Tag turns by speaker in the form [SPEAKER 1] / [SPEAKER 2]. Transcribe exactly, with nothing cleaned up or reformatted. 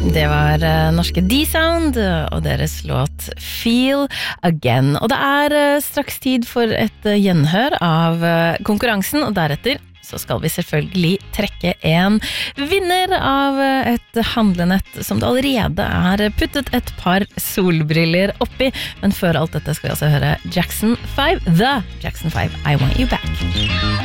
[SPEAKER 1] Det var uh, norske D-Sound og deres låt Feel Again. Og det er uh, straks tid for et uh, gjenhør av uh, konkurransen, og deretter så skal vi selvfølgelig trekke en vinner av uh, et handlenett som det allerede er puttet et par solbriller oppi. Men før alt dette skal vi altså høre Jackson five, The Jackson five, I Want You Back.